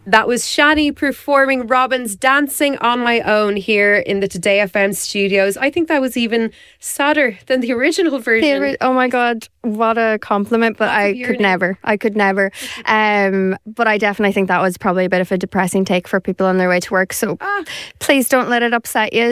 That was Shani performing Robyn's Dancing on My Own here in the Today FM studios. I think that was even sadder than the original version. Oh my God, what a compliment, but I could never. But I definitely think that was probably a bit of a depressing take for people on their way to work. So please don't let it upset you.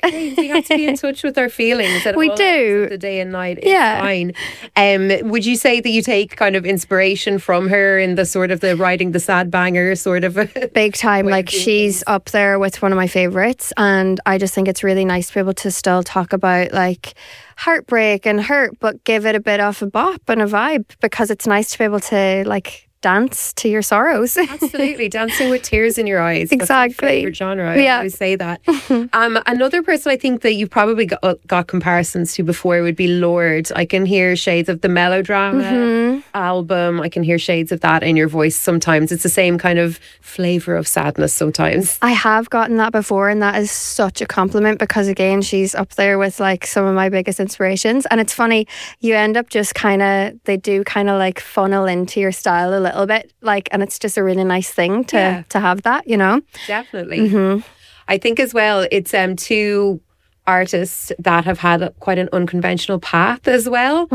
We have to be in touch with our feelings. We do. The day and night. It's fine. Would you say that you take kind of inspiration from her in the sort of the writing the sad banger sort of big time? Like she's up there with one of my favourites, and I just think it's really nice to be able to still talk about like heartbreak and hurt, but give it a bit of a bop and a vibe, because it's nice to be able to like dance to your sorrows. Absolutely, dancing with tears in your eyes. Exactly. That's my favourite genre. I always say that. Another person I think that you probably got comparisons to before would be Lorde. I can hear shades of the Melodrama album. I can hear shades of that in your voice sometimes. It's the same kind of flavour of sadness sometimes. I have gotten that before, and that is such a compliment, because again, she's up there with like some of my biggest inspirations. And it's funny, you end up just they do kind of like funnel into your style a little bit, like, and it's just a really nice thing to have that, you know. Definitely. I think as well, it's two artists that have had quite an unconventional path as well.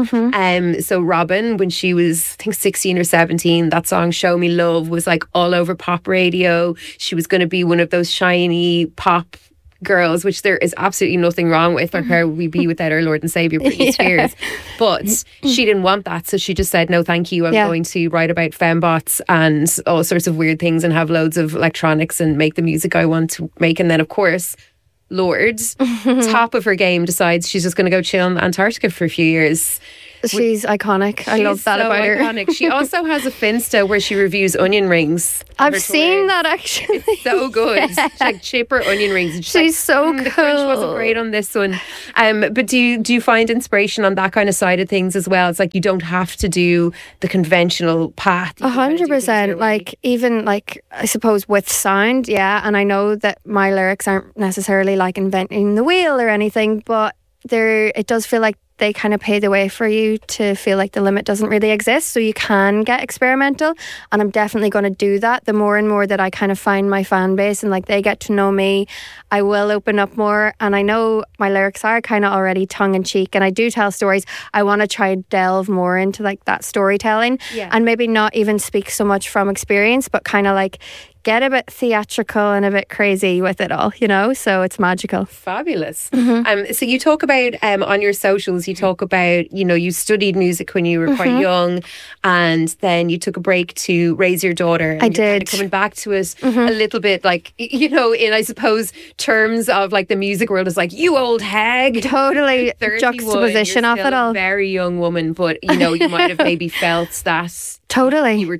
So Robyn, when she was I think 16 or 17, that song Show Me Love was like all over pop radio. She was going to be one of those shiny pop girls, which there is absolutely nothing wrong with, or how we be without our Lord and Saviour Britney Spears. But she didn't want that, so she just said no thank you, I'm going to write about fembots and all sorts of weird things and have loads of electronics and make the music I want to make. And then of course Lorde, top of her game, decides she's just going to go chill in Antarctica for a few years. She's iconic. I love that about her. She also has a Finsta where she reviews onion rings. I've seen that actually. It's so good. It's like chipper onion rings. And she's so cool. The French wasn't great on this one. But do you find inspiration on that kind of side of things as well? It's like you don't have to do the conventional path. 100%. Like even like I suppose with sound, and I know that my lyrics aren't necessarily like inventing the wheel or anything, but it does feel like they kind of pave the way for you to feel like the limit doesn't really exist, so you can get experimental. And I'm definitely going to do that. The more and more that I kind of find my fan base and like they get to know me, I will open up more. And I know my lyrics are kind of already tongue-in-cheek, and I do tell stories. I want to try and delve more into like that storytelling, and maybe not even speak so much from experience, but kind of like get a bit theatrical and a bit crazy with it all, you know, so it's magical. Fabulous. So you talk about on your socials, you talk about, you know, you studied music when you were quite young, and then you took a break to raise your daughter. And I did. Kind of coming back to it a little bit, like, you know, in I suppose terms of like the music world is like, you old hag. Totally. Juxtaposition of it all. A very young woman, but you know, you might have maybe felt that totally you were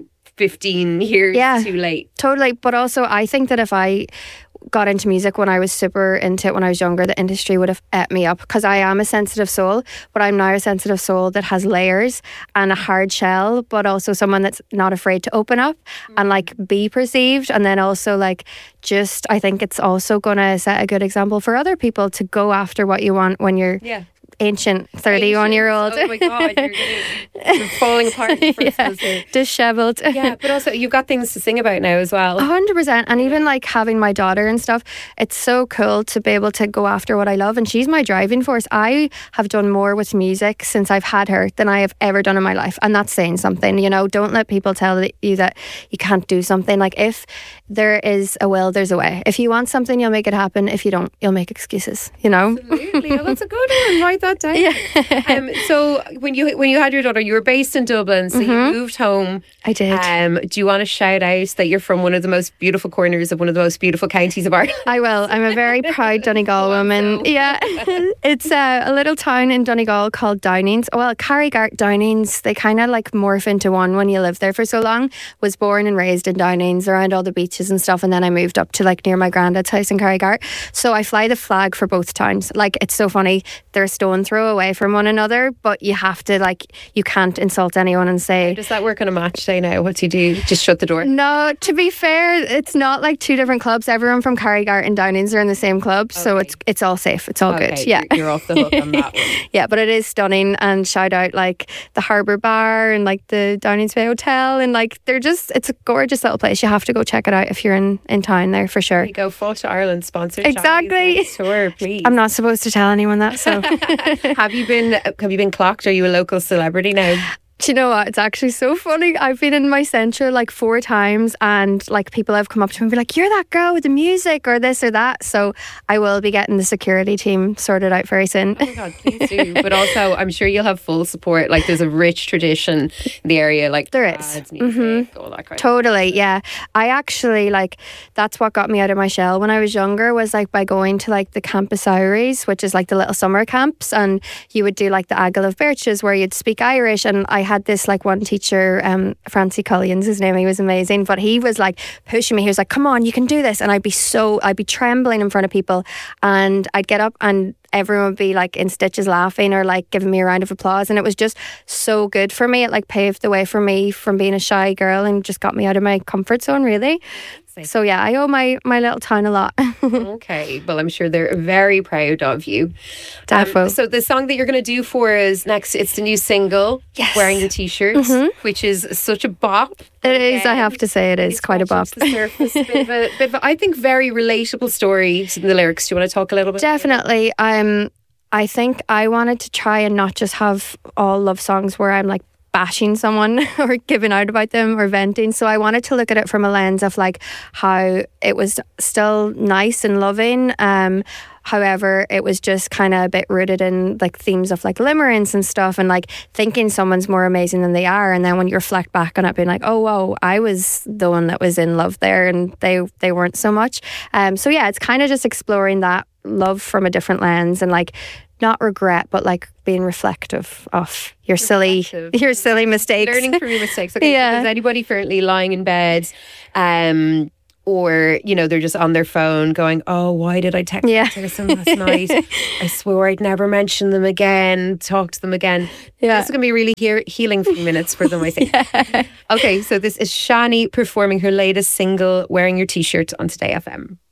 10-15 years too late. Totally. But also I think that if I got into music when I was super into it when I was younger, the industry would have ate me up, because I am a sensitive soul, but I'm now a sensitive soul that has layers and a hard shell, but also someone that's not afraid to open up and like be perceived. And then also like just I think it's also going to set a good example for other people to go after what you want when you're ancient 31-year-old. Oh my God, you're falling apart. Dishevelled. But also you've got things to sing about now as well. 100%. And even like having my daughter and stuff, it's so cool to be able to go after what I love, and she's my driving force. I have done more with music since I've had her than I have ever done in my life, and that's saying something, you know. Don't let people tell you that you can't do something. Like if there is a will, there's a way. If you want something, you'll make it happen. If you don't, you'll make excuses, you know. Absolutely. Well, that's a good one. Write that down. So when you had your daughter, you were based in Dublin, so you moved home. I did. Do you want to shout out that you're from one of the most beautiful corners of one of the most beautiful counties of Ireland? I will. I'm a very proud Donegal woman. It's a little town in Donegal called Downings. Well, Carrigart, Downings, they kind of like morph into one when you live there for so long. Was born and raised in Downings around all the beaches and stuff, and then I moved up to like near my granddad's house in Carrigart. So I fly the flag for both towns. Like, it's so funny. There are stones and throw away from one another, but you have to, like, you can't insult anyone and say... Does that work on a match day now? What do you do? Just shut the door? No, to be fair, it's not like two different clubs. Everyone from Carrygart and Downings are in the same club, so it's all safe. It's all good. Yeah, you're off the hook on that one. Yeah, but it is stunning, and shout out like the Harbour Bar and like the Downings Bay Hotel, and like it's a gorgeous little place. You have to go check it out if you're in town there for sure. There you go, Fáilte Ireland sponsored. Exactly. Sure, please. I'm not supposed to tell anyone that. So have you been clocked? Are you a local celebrity now? Do you know what? It's actually so funny. I've been in my centre like 4 times, and like people have come up to me and be like, "You're that girl with the music," or this or that. So I will be getting the security team sorted out very soon. Oh my God, please do. But also, I'm sure you'll have full support. Like, there's a rich tradition in the area. Like, there is. Music, all that kind totally, yeah. I actually, like, that's what got me out of my shell when I was younger, was like by going to like the Campus Irish, which is like the little summer camps, and you would do like the Aggle of Birches where you'd speak Irish. And I had this like one teacher, Francie Cullion's his name, he was amazing, but he was like pushing me. He was like, "Come on, you can do this." And I'd be trembling in front of people, and I'd get up and everyone would be like in stitches laughing or like giving me a round of applause, and it was just so good for me. It like paved the way for me from being a shy girl and just got me out of my comfort zone, really. So yeah, I owe my little town a lot. Okay, well, I'm sure they're very proud of you. Defo. So the song that you're going to do for us next, it's the new single, yes. Wearing Your T-shirt, which is such a bop. It is, I have to say, it is quite a bop. The surface, bit of a, I think, very relatable story to the lyrics. Do you want to talk a little bit? Definitely. I think I wanted to try and not just have all love songs where I'm like bashing someone or giving out about them or venting. So I wanted to look at it from a lens of like how it was still nice and loving. However, it was just kind of a bit rooted in like themes of like limerence and stuff, and like thinking someone's more amazing than they are. And then when you reflect back on it, being like, "Oh wow, I was the one that was in love there, and they weren't so much." So yeah, it's kind of just exploring that love from a different lens, and like not regret, but like being reflective of your silly mistakes. Learning from your mistakes. Okay, yeah. So is anybody currently lying in bed, or, you know, they're just on their phone going, "Oh, why did I text them last night? I swore I'd never mention them again, talk to them again." Yeah. This is going to be really healing few minutes for them, I think. Yeah. Okay, so this is Shani performing her latest single, Wearing Your T-shirt, on Today FM.